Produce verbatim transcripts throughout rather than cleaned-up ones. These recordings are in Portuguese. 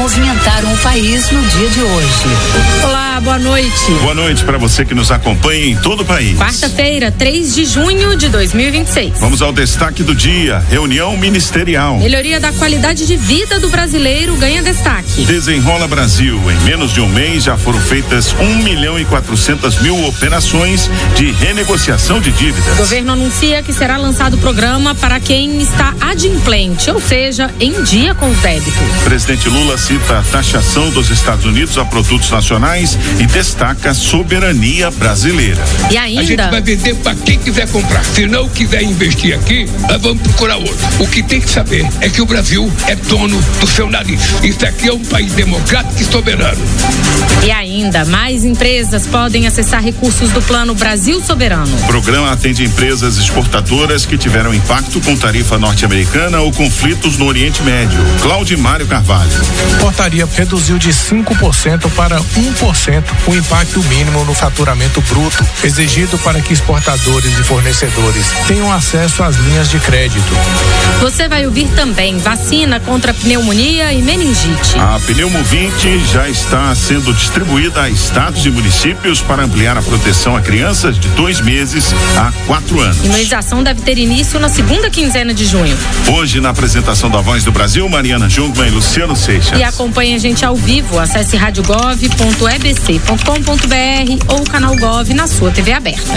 movimentaram o país no dia de hoje. Olá, boa noite. Boa noite para você que nos acompanha em todo o país. Quarta-feira, três de junho de dois mil e vinte e seis. Vamos ao destaque do dia. Reunião ministerial. Melhoria da qualidade de vida do brasileiro ganha destaque. Desenrola Brasil. Em menos de um mês já foram feitas um milhão e quatrocentas mil operações de renegociação de dívidas. O governo anuncia que será lançado o programa para quem está adimplente, ou seja, em dia com os débitos. Presidente Lula cita a taxação dos Estados Unidos a produtos nacionais e destaca a soberania brasileira. E ainda... A gente vai vender para quem quiser comprar. Se não quiser investir aqui, nós vamos procurar outro. O que tem que saber é que o Brasil é dono do seu nariz. Isso aqui é um país democrático e soberano. E ainda, mais empresas podem acessar recursos do Plano Brasil Soberano. O programa atende empresas exportadoras que tiveram impacto com tarifa norte-americana ou conflitos no Oriente Médio. Claudimário Carvalho. A portaria reduziu de cinco por cento para um por cento o impacto mínimo no faturamento bruto exigido para que exportadores e fornecedores tenham acesso às linhas de crédito. Você vai ouvir também vacina contra pneumonia e meningite. A Pneumovinte já está sendo distribuída a estados e municípios para ampliar a proteção a crianças de dois meses a quatro anos. A imunização deve ter início na segunda quinzena de junho. Hoje, na apresentação da Voz do Brasil, Mariana Jungmann e Luciano Seixas. E acompanhe a gente ao vivo. Acesse rádio gov ponto e b c ponto com ponto b r ou o canal Gov na sua T V aberta.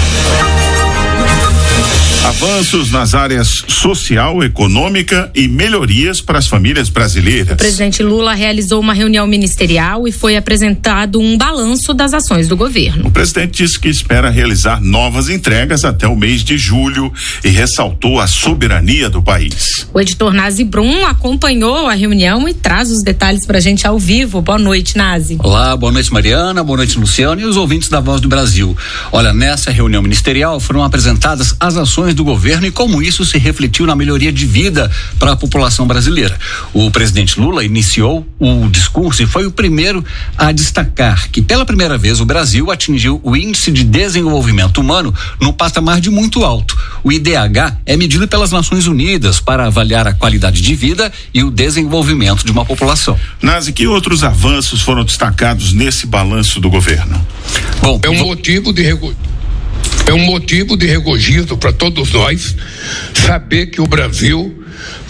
Avanços nas áreas social, econômica e melhorias para as famílias brasileiras. O presidente Lula realizou uma reunião ministerial e foi apresentado um balanço das ações do governo. O presidente disse que espera realizar novas entregas até o mês de julho e ressaltou a soberania do país. O editor Nazi Brum acompanhou a reunião e traz os detalhes para a gente ao vivo. Boa noite, Nazi. Olá, boa noite, Mariana, boa noite, Luciano e os ouvintes da Voz do Brasil. Olha, nessa reunião ministerial foram apresentadas as ações do governo e como isso se refletiu na melhoria de vida para a população brasileira. O presidente Lula iniciou o discurso e foi o primeiro a destacar que pela primeira vez o Brasil atingiu o índice de desenvolvimento humano no patamar de muito alto. O I D H é medido pelas Nações Unidas para avaliar a qualidade de vida e o desenvolvimento de uma população. Nazi, que outros avanços foram destacados nesse balanço do governo? Bom, é um motivo de regu... É um motivo de regozijo para todos nós saber que o Brasil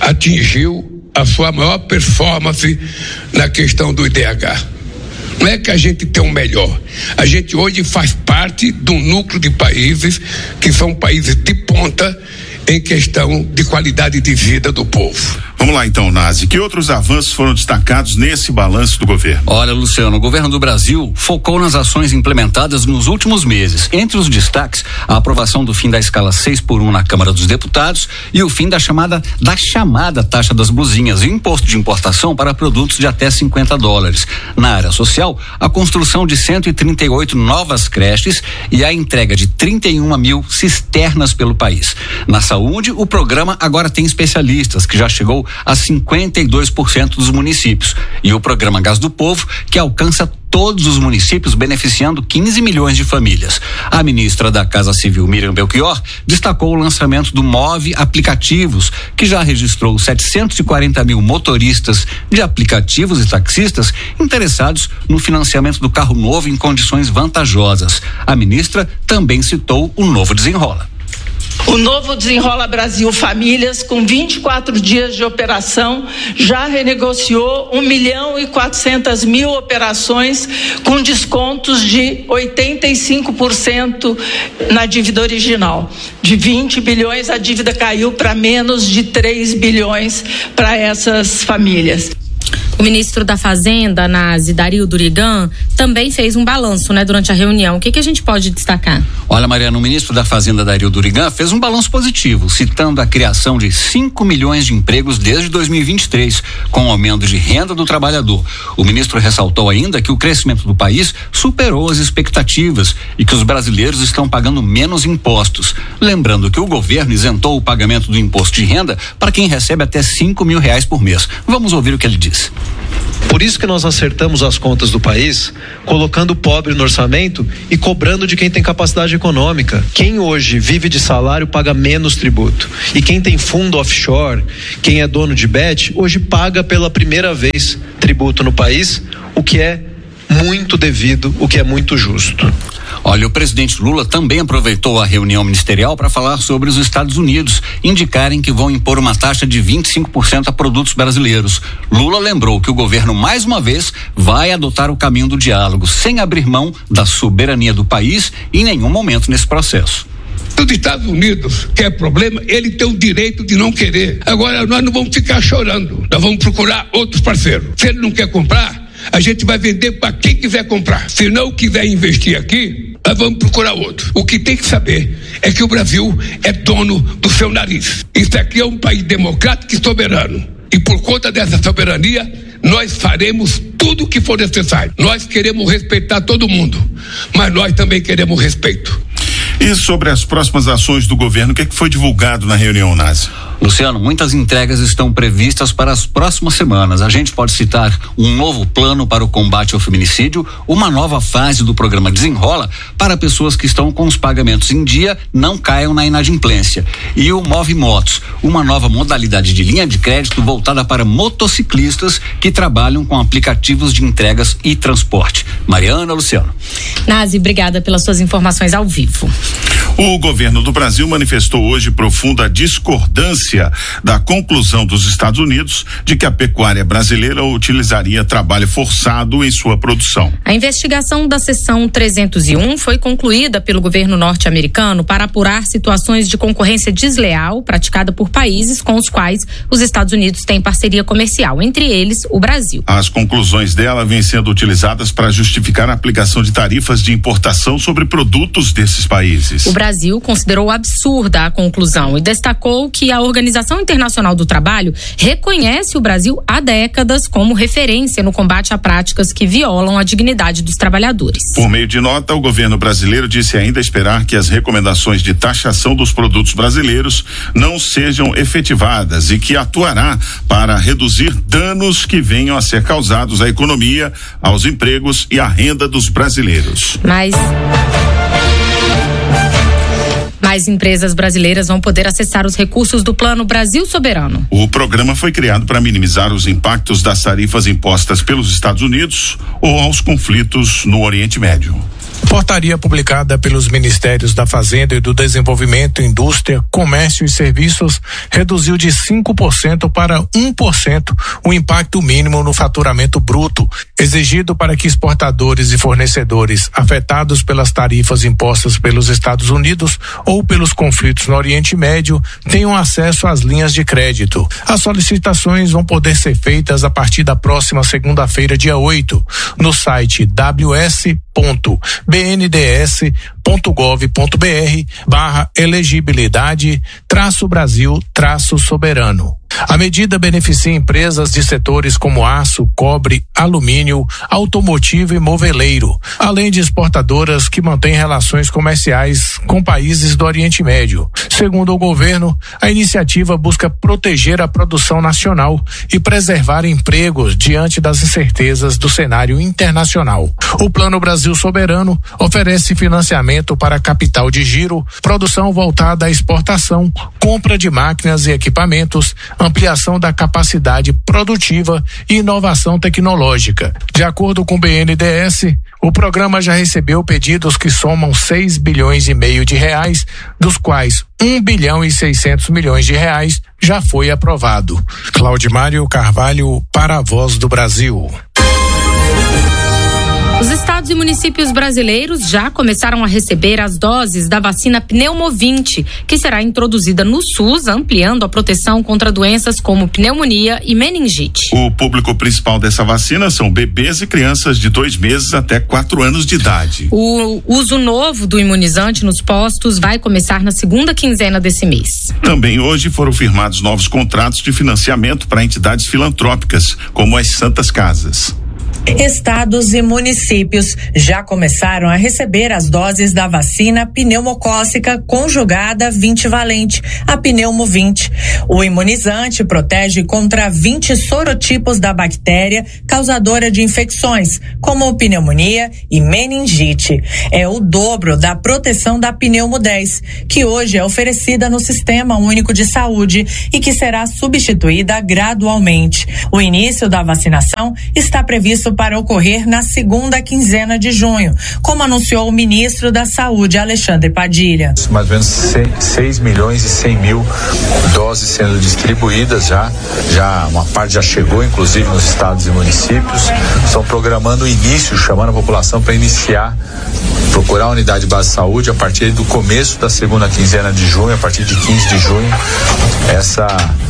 atingiu a sua maior performance na questão do I D H. Não é que a gente tem o melhor. A gente hoje faz parte de um núcleo de países que são países de ponta em questão de qualidade de vida do povo. Vamos lá então, Nazi, que outros avanços foram destacados nesse balanço do governo? Olha, Luciano, o governo do Brasil focou nas ações implementadas nos últimos meses. Entre os destaques, a aprovação do fim da escala seis por um na Câmara dos Deputados e o fim da chamada da chamada taxa das blusinhas e imposto de importação para produtos de até cinquenta dólares. Na área social, a construção de cento e trinta e oito novas creches e a entrega de trinta e uma mil cisternas pelo país. Na saúde, o programa agora tem especialistas, que já chegou a cinquenta e dois por cento dos municípios, e o programa Gás do Povo, que alcança todos os municípios, beneficiando quinze milhões de famílias. A ministra da Casa Civil, Miriam Belchior, destacou o lançamento do Move Aplicativos, que já registrou setecentos e quarenta mil motoristas de aplicativos e taxistas interessados no financiamento do carro novo em condições vantajosas. A ministra também citou o Novo Desenrola. O Novo Desenrola Brasil Famílias, com vinte e quatro dias de operação, já renegociou um milhão e quatrocentas mil operações com descontos de oitenta e cinco por cento na dívida original. De vinte bilhões, a dívida caiu para menos de três bilhões para essas famílias. O ministro da Fazenda, Nazi, Dario Durigan, também fez um balanço, né, durante a reunião. O que que a gente pode destacar? Olha, Mariana, o ministro da Fazenda, Dario Durigan, fez um balanço positivo, citando a criação de cinco milhões de empregos desde dois mil e vinte e três, com o aumento de renda do trabalhador. O ministro ressaltou ainda que o crescimento do país superou as expectativas e que os brasileiros estão pagando menos impostos. Lembrando que o governo isentou o pagamento do imposto de renda para quem recebe até cinco mil reais por mês. Vamos ouvir o que ele disse. Por isso que nós acertamos as contas do país, colocando o pobre no orçamento e cobrando de quem tem capacidade econômica. Quem hoje vive de salário paga menos tributo. E quem tem fundo offshore, quem é dono de bet, hoje paga pela primeira vez tributo no país, o que é muito devido, o que é muito justo. Olha, o presidente Lula também aproveitou a reunião ministerial para falar sobre os Estados Unidos indicarem que vão impor uma taxa de vinte e cinco por cento a produtos brasileiros. Lula lembrou que o governo, mais uma vez, vai adotar o caminho do diálogo, sem abrir mão da soberania do país em nenhum momento nesse processo. Os Estados Unidos quer problema, ele tem o direito de não querer. Agora nós não vamos ficar chorando, nós vamos procurar outros parceiros. Se ele não quer comprar, a gente vai vender para quem quiser comprar. Se não quiser investir aqui, nós vamos procurar outro. O que tem que saber é que o Brasil é dono do seu nariz. Isso aqui é um país democrático e soberano. E por conta dessa soberania, nós faremos tudo o que for necessário. Nós queremos respeitar todo mundo, mas nós também queremos respeito. E sobre as próximas ações do governo, o que é que foi divulgado na reunião, Nazi? Luciano, muitas entregas estão previstas para as próximas semanas. A gente pode citar um novo plano para o combate ao feminicídio, uma nova fase do programa Desenrola para pessoas que estão com os pagamentos em dia não caiam na inadimplência. E o Move Motos, uma nova modalidade de linha de crédito voltada para motociclistas que trabalham com aplicativos de entregas e transporte. Mariana, Luciano. Nazi, obrigada pelas suas informações ao vivo. O governo do Brasil manifestou hoje profunda discordância da conclusão dos Estados Unidos de que a pecuária brasileira utilizaria trabalho forçado em sua produção. A investigação da seção trezentos e um foi concluída pelo governo norte-americano para apurar situações de concorrência desleal praticada por países com os quais os Estados Unidos têm parceria comercial, entre eles o Brasil. As conclusões dela vêm sendo utilizadas para justificar a aplicação de tarifas de importação sobre produtos desses países. O Brasil considerou absurda a conclusão e destacou que a Organização Internacional do Trabalho reconhece o Brasil há décadas como referência no combate a práticas que violam a dignidade dos trabalhadores. Por meio de nota, o governo brasileiro disse ainda esperar que as recomendações de taxação dos produtos brasileiros não sejam efetivadas e que atuará para reduzir danos que venham a ser causados à economia, aos empregos e à renda dos brasileiros. Mas mais empresas brasileiras vão poder acessar os recursos do Plano Brasil Soberano. O programa foi criado para minimizar os impactos das tarifas impostas pelos Estados Unidos ou aos conflitos no Oriente Médio. Portaria publicada pelos Ministérios da Fazenda e do Desenvolvimento, Indústria, Comércio e Serviços reduziu de cinco por cento para um por cento o impacto mínimo no faturamento bruto, exigido para que exportadores e fornecedores afetados pelas tarifas impostas pelos Estados Unidos ou pelos conflitos no Oriente Médio tenham acesso às linhas de crédito. As solicitações vão poder ser feitas a partir da próxima segunda-feira, dia oito, no site w s ponto b n d s ponto gov ponto b r barra elegibilidade traço Brasil traço soberano. A medida beneficia empresas de setores como aço, cobre, alumínio, automotivo e moveleiro, além de exportadoras que mantêm relações comerciais com países do Oriente Médio. Segundo o governo, a iniciativa busca proteger a produção nacional e preservar empregos diante das incertezas do cenário internacional. O Plano Brasil Soberano oferece financiamento para capital de giro, produção voltada à exportação, compra de máquinas e equipamentos, ampliação da capacidade produtiva e inovação tecnológica. De acordo com o B N D E S, o programa já recebeu pedidos que somam seis bilhões e meio de reais, dos quais um bilhão e seiscentos milhões de reais já foi aprovado. Claudimário Carvalho, para a Voz do Brasil. Os estados e municípios brasileiros já começaram a receber as doses da vacina Pneumovinte, que será introduzida no SUS, ampliando a proteção contra doenças como pneumonia e meningite. O público principal dessa vacina são bebês e crianças de dois meses até quatro anos de idade. O uso novo do imunizante nos postos vai começar na segunda quinzena desse mês. Também hoje foram firmados novos contratos de financiamento para entidades filantrópicas, como as Santas Casas. Estados e municípios já começaram a receber as doses da vacina pneumocócica conjugada vinte valente, a Pneumo vinte. O imunizante protege contra vinte sorotipos da bactéria causadora de infecções, como pneumonia e meningite. É o dobro da proteção da Pneumo dez, que hoje é oferecida no Sistema Único de Saúde e que será substituída gradualmente. O início da vacinação está previsto para ocorrer na segunda quinzena de junho, como anunciou o ministro da Saúde, Alexandre Padilha. Mais ou menos seis milhões e cem mil doses sendo distribuídas já, já uma parte já chegou, inclusive nos estados e municípios. Estão programando o início, chamando a população para iniciar, procurar a unidade de base de saúde a partir do começo da segunda quinzena de junho, a partir de quinze de junho. Essa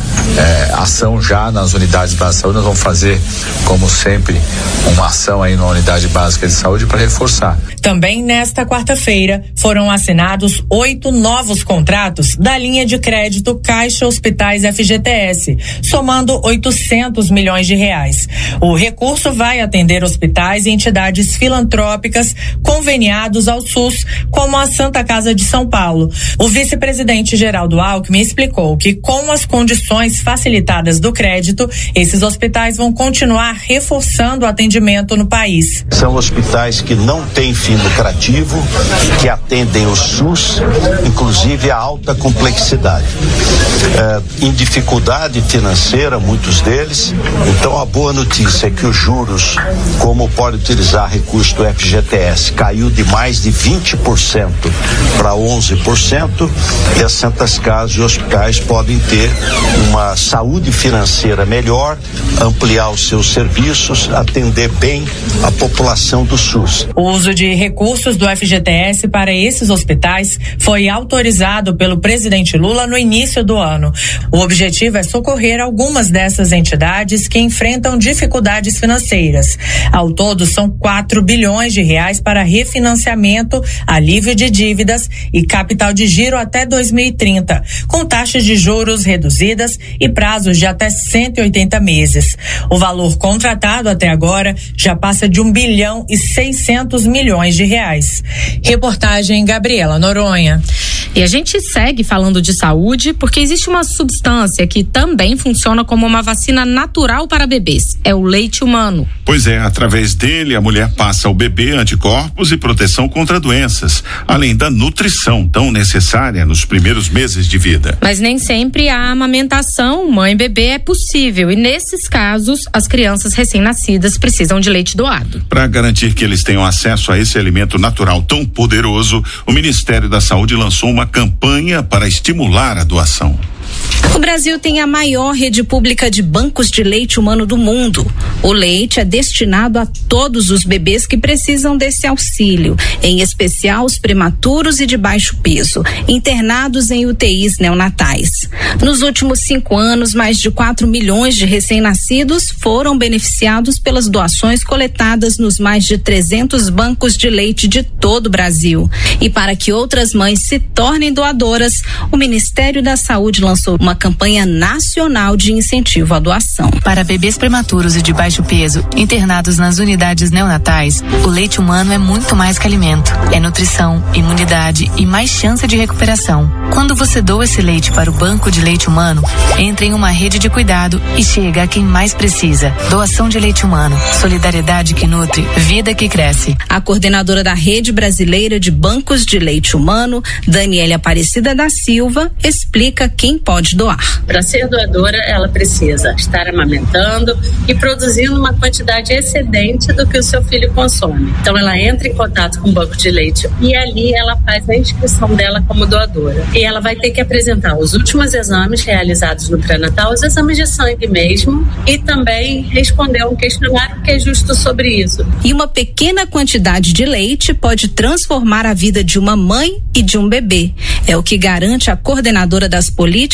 é, ação já nas unidades básicas de saúde, nós vamos fazer, como sempre, uma ação aí na unidade básica de saúde para reforçar. Também nesta quarta-feira foram assinados oito novos contratos da linha de crédito Caixa Hospitais F G T S, somando oitocentos milhões de reais. O recurso vai atender hospitais e entidades filantrópicas conveniados ao SUS, como a Santa Casa de São Paulo. O vice-presidente Geraldo Alckmin explicou que, com as condições facilitadas do crédito, esses hospitais vão continuar reforçando o atendimento no país. São hospitais que não têm fim lucrativo, que atendem o SUS, inclusive a alta complexidade. É, em dificuldade financeira, muitos deles. Então, a boa notícia é que os juros, como pode utilizar recurso do F G T S, caiu de mais de vinte por cento para onze por cento, e as santas casas e hospitais podem ter uma saúde financeira melhor, ampliar os seus serviços, atender bem a população do SUS. O uso de recursos do F G T S para esses hospitais foi autorizado pelo presidente Lula no início do ano. O objetivo é socorrer algumas dessas entidades que enfrentam dificuldades financeiras. Ao todo, são quatro bilhões de reais para refinanciamento, alívio de dívidas e capital de giro até dois mil e trinta, com taxas de juros reduzidas e prazos de até cento e oitenta meses. O valor contratado até agora já passa de um bilhão e seiscentos milhões de reais. Reportagem Gabriela Noronha. E a gente segue falando de saúde porque existe uma substância que também funciona como uma vacina natural para bebês. É o leite humano. Pois é, através dele a mulher passa ao bebê anticorpos e proteção contra doenças, além da nutrição tão necessária nos primeiros meses de vida. Mas nem sempre a amamentação mãe-bebê é possível e nesses casos as crianças recém-nascidas precisam de leite doado. Para garantir que eles tenham acesso a esse alimento natural tão poderoso, o Ministério da Saúde lançou uma campanha para estimular a doação. O Brasil tem a maior rede pública de bancos de leite humano do mundo. O leite é destinado a todos os bebês que precisam desse auxílio, em especial os prematuros e de baixo peso, internados em U T Is neonatais. Nos últimos cinco anos, mais de quatro milhões de recém-nascidos foram beneficiados pelas doações coletadas nos mais de trezentos bancos de leite de todo o Brasil. E para que outras mães se tornem doadoras, o Ministério da Saúde lançou uma campanha nacional de incentivo à doação. Para bebês prematuros e de baixo peso, internados nas unidades neonatais, o leite humano é muito mais que alimento. É nutrição, imunidade e mais chance de recuperação. Quando você doa esse leite para o banco de leite humano, entra em uma rede de cuidado e chega a quem mais precisa. Doação de leite humano. Solidariedade que nutre, vida que cresce. A coordenadora da Rede Brasileira de Bancos de Leite Humano, Daniela Aparecida da Silva, explica quem pode doar. Para ser doadora, ela precisa estar amamentando e produzindo uma quantidade excedente do que o seu filho consome. Então ela entra em contato com o banco de leite e ali ela faz a inscrição dela como doadora. E ela vai ter que apresentar os últimos exames realizados no pré-natal, os exames de sangue mesmo, e também responder um questionário que é justo sobre isso. E uma pequena quantidade de leite pode transformar a vida de uma mãe e de um bebê. É o que garante a coordenadora das políticas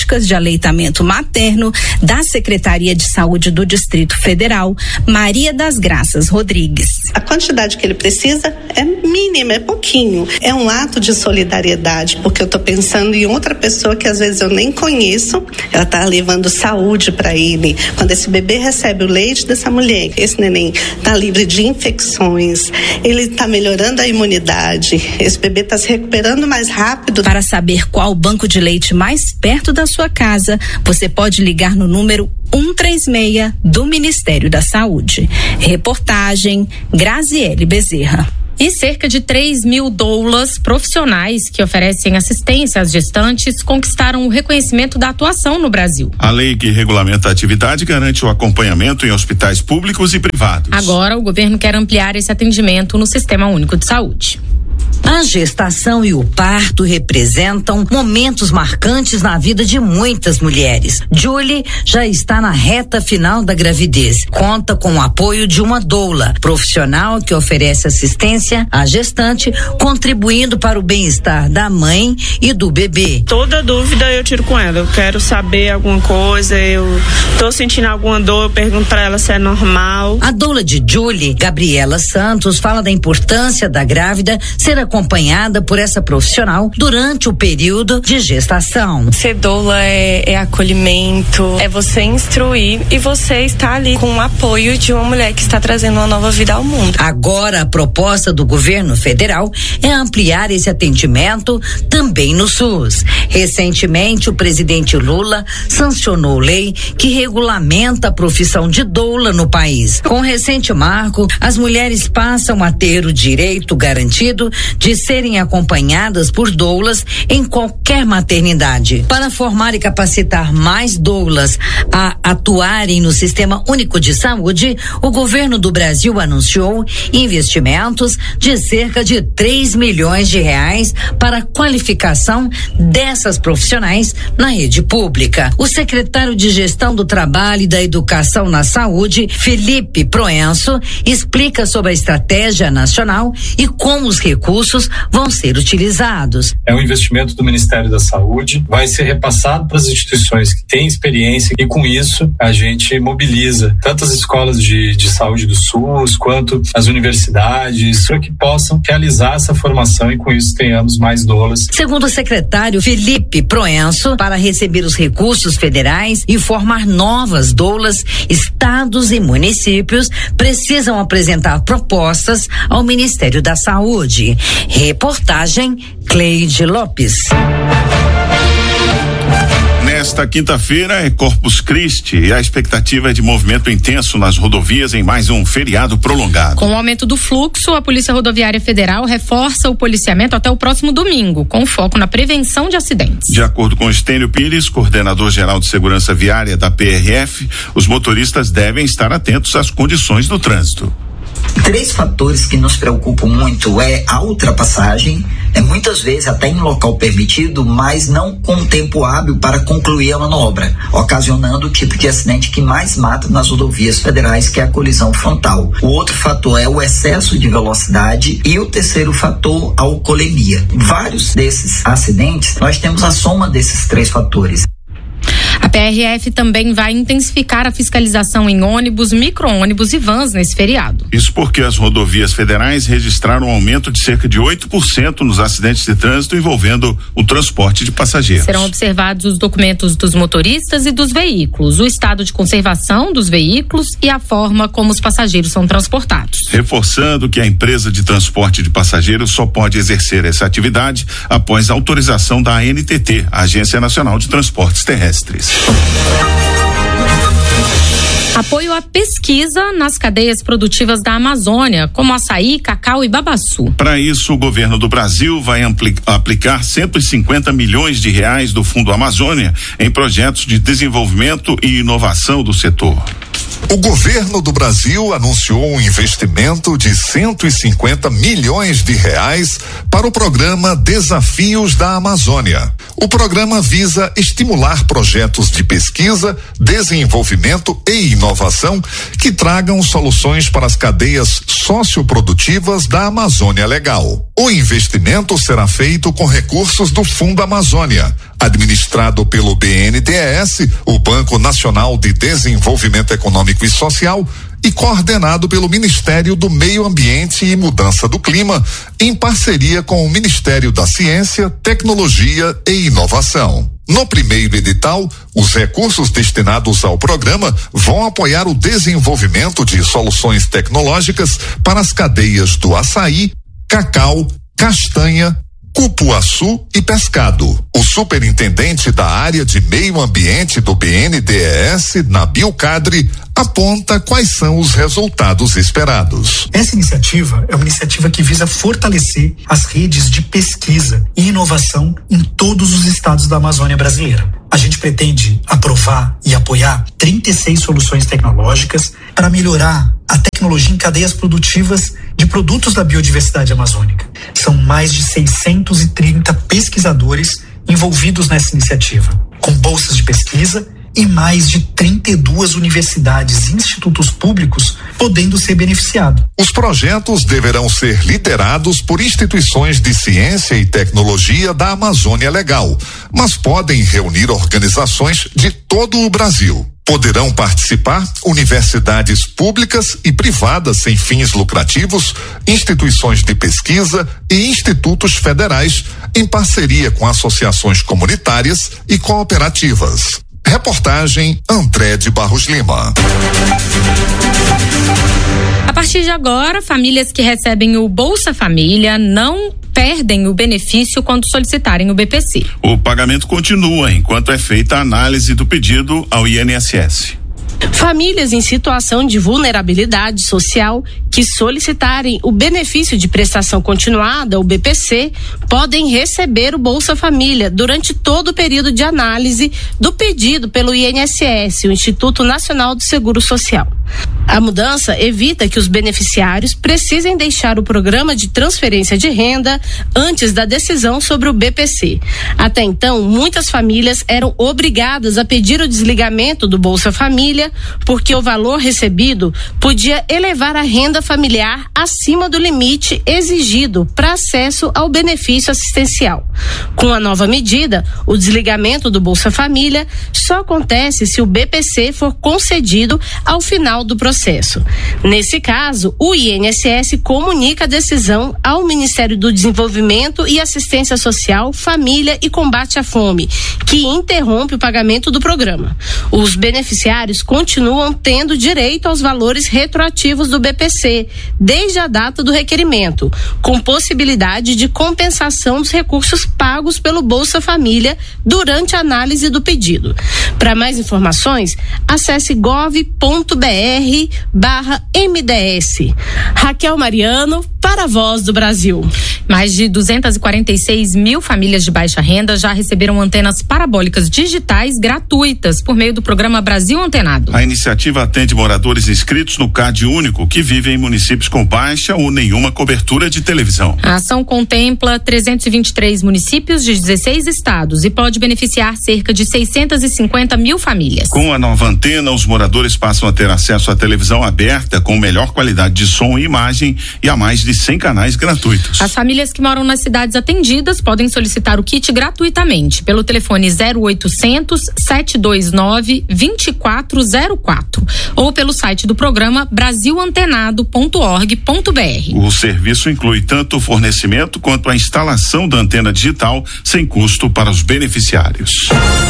políticas de aleitamento materno da Secretaria de Saúde do Distrito Federal, Maria das Graças Rodrigues. A quantidade que ele precisa é mínima, é pouquinho. É um ato de solidariedade, porque eu estou pensando em outra pessoa que às vezes eu nem conheço, ela está levando saúde para ele. Quando esse bebê recebe o leite dessa mulher, esse neném está livre de infecções, ele está melhorando a imunidade, esse bebê está se recuperando mais rápido. Para saber qual banco de leite mais perto da sua casa, você pode ligar no número um três seis do Ministério da Saúde. Reportagem Graziele Bezerra. E cerca de três mil doulas profissionais que oferecem assistência às gestantes conquistaram o reconhecimento da atuação no Brasil. A lei que regulamenta a atividade garante o acompanhamento em hospitais públicos e privados. Agora, o governo quer ampliar esse atendimento no Sistema Único de Saúde. A gestação e o parto representam momentos marcantes na vida de muitas mulheres. Julie já está na reta final da gravidez. Conta com o apoio de uma doula, profissional que oferece assistência à gestante, contribuindo para o bem-estar da mãe e do bebê. Toda dúvida eu tiro com ela. Eu quero saber alguma coisa, eu tô sentindo alguma dor, eu pergunto para ela se é normal. A doula de Julie, Gabriela Santos, fala da importância da grávida ser acompanhada por essa profissional durante o período de gestação. Ser doula é, é acolhimento, é você instruir e você está ali com o apoio de uma mulher que está trazendo uma nova vida ao mundo. Agora, a proposta do governo federal é ampliar esse atendimento também no SUS. Recentemente, o presidente Lula sancionou lei que regulamenta a profissão de doula no país. Com o recente marco, as mulheres passam a ter o direito garantido de serem acompanhadas por doulas em qualquer maternidade. Para formar e capacitar mais doulas a atuarem no Sistema Único de Saúde, o governo do Brasil anunciou investimentos de cerca de três milhões de reais para a qualificação dessas profissionais na rede pública. O secretário de Gestão do Trabalho e da Educação na Saúde, Felipe Proenço, explica sobre a estratégia nacional e como os recursos vão ser utilizados. É um investimento do Ministério da Saúde, vai ser repassado para as instituições que têm experiência e com isso a gente mobiliza tanto as escolas de, de saúde do SUS quanto as universidades para que possam realizar essa formação e com isso tenhamos mais doulas. Segundo o secretário Felipe Proenço, para receber os recursos federais e formar novas doulas, estados e municípios precisam apresentar propostas ao Ministério da Saúde. Reportagem Cleide Lopes. Nesta quinta-feira é Corpus Christi e a expectativa é de movimento intenso nas rodovias em mais um feriado prolongado. Com o aumento do fluxo, a Polícia Rodoviária Federal reforça o policiamento até o próximo domingo, com foco na prevenção de acidentes. De acordo com Estênio Pires, coordenador-geral de segurança viária da P R F, os motoristas devem estar atentos às condições do trânsito. Três fatores que nos preocupam muito é a ultrapassagem, é muitas vezes até em local permitido, mas não com tempo hábil para concluir a manobra, ocasionando o tipo de acidente que mais mata nas rodovias federais, que é a colisão frontal. O outro fator é o excesso de velocidade e o terceiro fator, a alcoolemia. Vários desses acidentes, nós temos a soma desses três fatores. A P R F também vai intensificar a fiscalização em ônibus, micro-ônibus e vans nesse feriado. Isso porque as rodovias federais registraram um aumento de cerca de oito por cento nos acidentes de trânsito envolvendo o transporte de passageiros. Serão observados os documentos dos motoristas e dos veículos, o estado de conservação dos veículos e a forma como os passageiros são transportados. Reforçando que a empresa de transporte de passageiros só pode exercer essa atividade após autorização da A N T T, Agência Nacional de Transportes Terrestres. Apoio à pesquisa nas cadeias produtivas da Amazônia, como açaí, cacau e babaçu. Para isso, o governo do Brasil vai ampli- aplicar cento e cinquenta milhões de reais do Fundo Amazônia em projetos de desenvolvimento e inovação do setor. O governo do Brasil anunciou um investimento de cento e cinquenta milhões de reais para o programa Desafios da Amazônia. O programa visa estimular projetos de pesquisa, desenvolvimento e inovação que tragam soluções para as cadeias socioprodutivas da Amazônia Legal. O investimento será feito com recursos do Fundo Amazônia, administrado pelo B N D E S, o Banco Nacional de Desenvolvimento Econômico e Social, e coordenado pelo Ministério do Meio Ambiente e Mudança do Clima, em parceria com o Ministério da Ciência, Tecnologia e Inovação. No primeiro edital, os recursos destinados ao programa vão apoiar o desenvolvimento de soluções tecnológicas para as cadeias do açaí, cacau, castanha, cupuaçu e pescado. O superintendente da área de meio ambiente do B N D E S, Nabil Kadri, aponta quais são os resultados esperados. Essa iniciativa é uma iniciativa que visa fortalecer as redes de pesquisa e inovação em todos os estados da Amazônia brasileira. A gente pretende aprovar e apoiar trinta e seis soluções tecnológicas para melhorar a tecnologia em cadeias produtivas de produtos da biodiversidade amazônica. São mais de seiscentos e trinta pesquisadores envolvidos nessa iniciativa, com bolsas de pesquisa e mais de trinta e duas universidades e institutos públicos podendo ser beneficiados. Os projetos deverão ser liderados por instituições de ciência e tecnologia da Amazônia Legal, mas podem reunir organizações de todo o Brasil. Poderão participar universidades públicas e privadas sem fins lucrativos, instituições de pesquisa e institutos federais, em parceria com associações comunitárias e cooperativas. Reportagem André de Barros Lima. A partir de agora, famílias que recebem o Bolsa Família não perdem o benefício quando solicitarem o B P C. O pagamento continua enquanto é feita a análise do pedido ao I N S S. Famílias em situação de vulnerabilidade social que solicitarem o benefício de prestação continuada, o B P C, podem receber o Bolsa Família durante todo o período de análise do pedido pelo I N S S, o Instituto Nacional do Seguro Social. A mudança evita que os beneficiários precisem deixar o programa de transferência de renda antes da decisão sobre o B P C. Até então, muitas famílias eram obrigadas a pedir o desligamento do Bolsa Família porque o valor recebido podia elevar a renda familiar acima do limite exigido para acesso ao benefício assistencial. Com a nova medida, o desligamento do Bolsa Família só acontece se o B P C for concedido ao final do processo. Nesse caso, o I N S S comunica a decisão ao Ministério do Desenvolvimento e Assistência Social, Família e Combate à Fome, que interrompe o pagamento do programa. Os beneficiários continuam tendo direito aos valores retroativos do B P C, desde a data do requerimento, com possibilidade de compensação dos recursos pagos pelo Bolsa Família durante a análise do pedido. Para mais informações, acesse gov ponto br barra M D S. Raquel Mariano, para a Voz do Brasil. Mais de duzentas e quarenta e seis mil famílias de baixa renda já receberam antenas parabólicas digitais gratuitas por meio do programa Brasil Antenado. A iniciativa atende moradores inscritos no C A D Único que vivem em municípios com baixa ou nenhuma cobertura de televisão. A ação contempla trezentos e vinte e três municípios de dezesseis estados e pode beneficiar cerca de seiscentas e cinquenta mil famílias. Com a nova antena, os moradores passam a ter acesso à televisão aberta com melhor qualidade de som e imagem e a mais de cem canais gratuitos. As famílias que moram nas cidades atendidas podem solicitar o kit gratuitamente pelo telefone zero oitocentos, sete dois nove, dois quatro zero quatro ou pelo site do programa brasil antenado ponto org ponto br. O serviço inclui tanto o fornecimento quanto a instalação da antena digital sem custo para os beneficiários.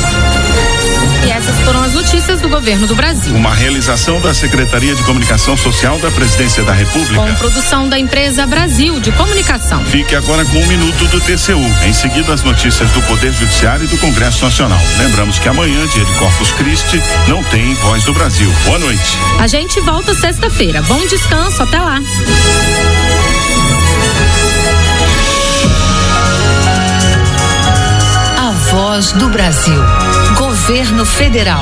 E essas foram as notícias do Governo do Brasil. Uma realização da Secretaria de Comunicação Social da Presidência da República. Com produção da empresa Brasil de Comunicação. Fique agora com um minuto do T C U. Em seguida, as notícias do Poder Judiciário e do Congresso Nacional. Lembramos que amanhã, dia de Corpus Christi, não tem Voz do Brasil. Boa noite. A gente volta sexta-feira. Bom descanso. Até lá. A Voz do Brasil. Governo Federal.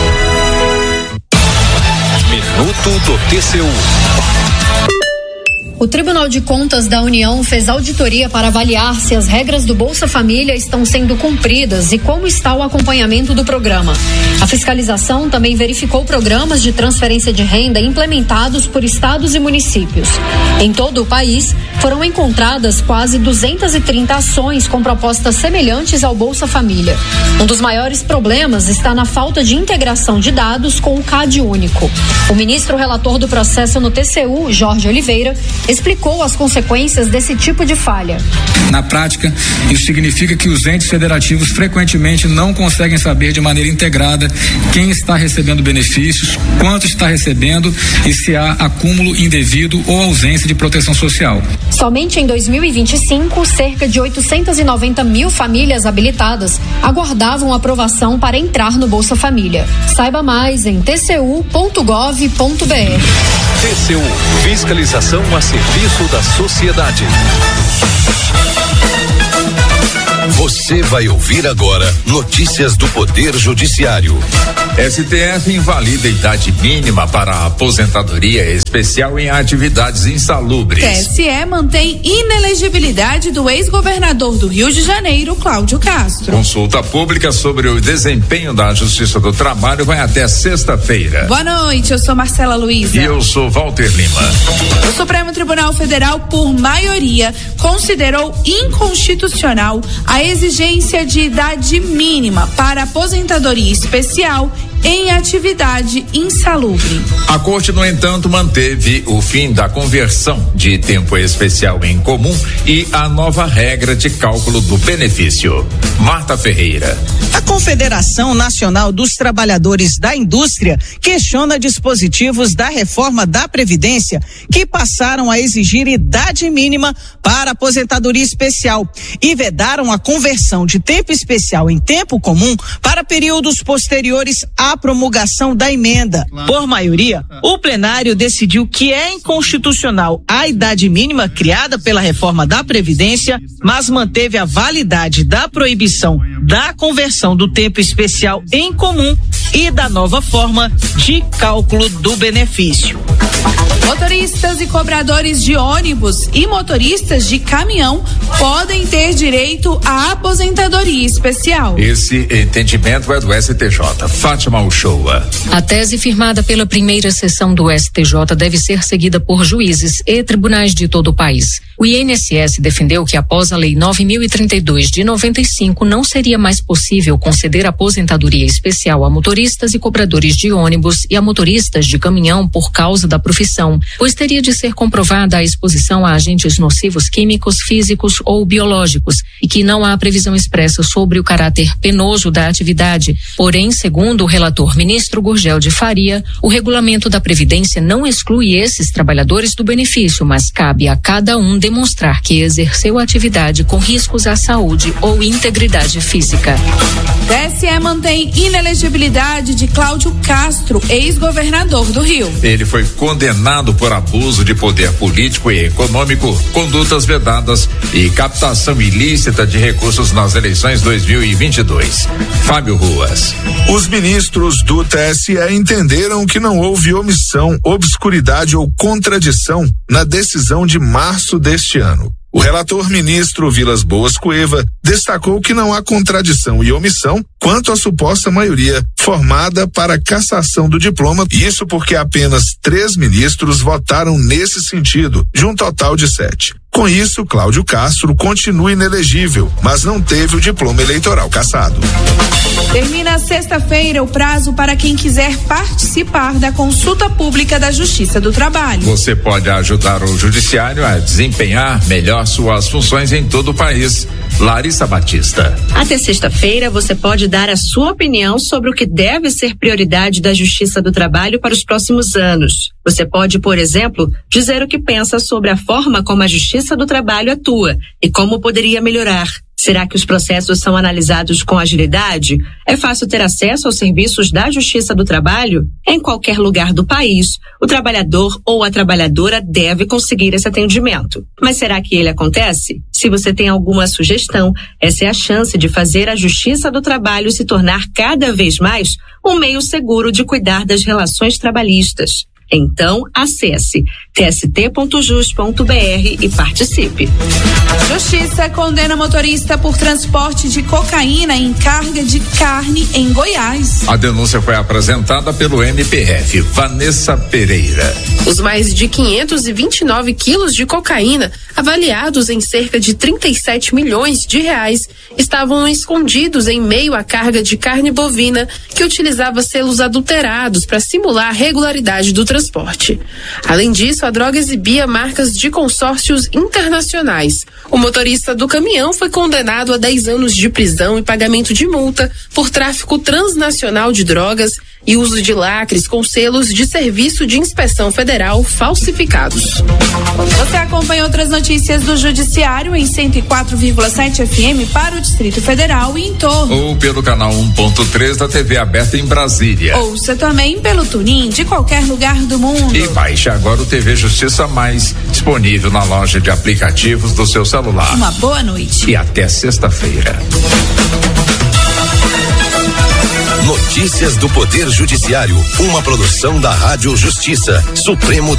Minuto do T C U. O Tribunal de Contas da União fez auditoria para avaliar se as regras do Bolsa Família estão sendo cumpridas e como está o acompanhamento do programa. A fiscalização também verificou programas de transferência de renda implementados por estados e municípios. Em todo o país, foram encontradas quase duzentas e trinta ações com propostas semelhantes ao Bolsa Família. Um dos maiores problemas está na falta de integração de dados com o C A D único. O ministro relator do processo no T C U, Jorge Oliveira, explicou as consequências desse tipo de falha. Na prática, isso significa que os entes federativos frequentemente não conseguem saber de maneira integrada quem está recebendo benefícios, quanto está recebendo e se há acúmulo indevido ou ausência de proteção social. Somente em dois mil e vinte e cinco, cerca de oitocentas e noventa mil famílias habilitadas aguardavam aprovação para entrar no Bolsa Família. Saiba mais em t c u ponto gov ponto b r. T C U, fiscalização a serviço da sociedade. Você vai ouvir agora notícias do Poder Judiciário. S T F invalida a idade mínima para a aposentadoria especial em atividades insalubres. T S E mantém inelegibilidade do ex-governador do Rio de Janeiro, Cláudio Castro. Consulta pública sobre o desempenho da Justiça do Trabalho vai até sexta-feira. Boa noite, eu sou Marcela Luiza. E eu sou Walter Lima. O Supremo Tribunal Federal, por maioria, considerou inconstitucional a exigência de idade mínima para aposentadoria especial em atividade insalubre. A Corte, no entanto, manteve o fim da conversão de tempo especial em comum e a nova regra de cálculo do benefício. Marta Ferreira. A Confederação Nacional dos Trabalhadores da Indústria questiona dispositivos da reforma da Previdência que passaram a exigir idade mínima para aposentadoria especial e vedaram a conversão de tempo especial em tempo comum para períodos posteriores à promulgação da emenda. Por maioria, o plenário decidiu que é inconstitucional a idade mínima criada pela reforma da Previdência, mas manteve a validade da proibição da conversão do tempo especial em comum e da nova forma de cálculo do benefício. Motoristas e cobradores de ônibus e motoristas de caminhão podem ter direito à aposentadoria especial. Esse entendimento é do S T J. Fátima Uchoa. A tese firmada pela primeira sessão do S T J deve ser seguida por juízes e tribunais de todo o país. O I N S S defendeu que após a Lei nove mil e trinta e dois de noventa e cinco não seria mais possível conceder aposentadoria especial a motoristas e cobradores de ônibus e a motoristas de caminhão por causa da profissão, pois teria de ser comprovada a exposição a agentes nocivos químicos, físicos ou biológicos e que não há previsão expressa sobre o caráter penoso da atividade. Porém, segundo o relator ministro Gurgel de Faria, o regulamento da Previdência não exclui esses trabalhadores do benefício, mas cabe a cada um demonstrar que exerceu a atividade com riscos à saúde ou integridade física. T S E mantém inelegibilidade de Cláudio Castro, ex-governador do Rio. Ele foi condenado por abuso de poder político e econômico, condutas vedadas e captação ilícita de recursos nas eleições dois mil e vinte e dois. Fábio Ruas. Os ministros do T S E entenderam que não houve omissão, obscuridade ou contradição na decisão de março deste ano. O relator ministro Vilas Boas Cueva destacou que não há contradição e omissão quanto à suposta maioria formada para a cassação do diploma, isso porque apenas três ministros votaram nesse sentido, de um total de sete. Com isso, Cláudio Castro continua inelegível, mas não teve o diploma eleitoral cassado. Termina sexta-feira o prazo para quem quiser participar da consulta pública da Justiça do Trabalho. Você pode ajudar o Judiciário a desempenhar melhor suas funções em todo o país. Larissa Batista. Até sexta-feira você pode dar a sua opinião sobre o que deve ser prioridade da Justiça do Trabalho para os próximos anos. Você pode, por exemplo, dizer o que pensa sobre a forma como a Justiça do Trabalho atua e como poderia melhorar. Será que os processos são analisados com agilidade? É fácil ter acesso aos serviços da Justiça do Trabalho? Em qualquer lugar do país, o trabalhador ou a trabalhadora deve conseguir esse atendimento. Mas será que ele acontece? Se você tem alguma sugestão, essa é a chance de fazer a Justiça do Trabalho se tornar cada vez mais um meio seguro de cuidar das relações trabalhistas. Então, acesse t s t ponto jus ponto b r e participe. Justiça condena motorista por transporte de cocaína em carga de carne em Goiás. A denúncia foi apresentada pelo M P F, Vanessa Pereira. Os mais de quinhentos e vinte e nove quilos de cocaína, avaliados em cerca de trinta e sete milhões de reais, estavam escondidos em meio à carga de carne bovina que utilizava selos adulterados para simular a regularidade do transporte. Além disso, a droga exibia marcas de consórcios internacionais. O motorista do caminhão foi condenado a dez anos de prisão e pagamento de multa por tráfico transnacional de drogas e uso de lacres com selos de Serviço de Inspeção Federal falsificados. Você acompanha outras notícias do Judiciário em cento e quatro vírgula sete F M para o Distrito Federal e em torno. Ou pelo canal um ponto três da T V aberta em Brasília. Ouça também pelo TuneIn de qualquer lugar do mundo. E baixe agora o T V Justiça Mais, disponível na loja de aplicativos do seu celular. Uma boa noite. E até sexta-feira. Notícias do Poder Judiciário, uma produção da Rádio Justiça, Supremo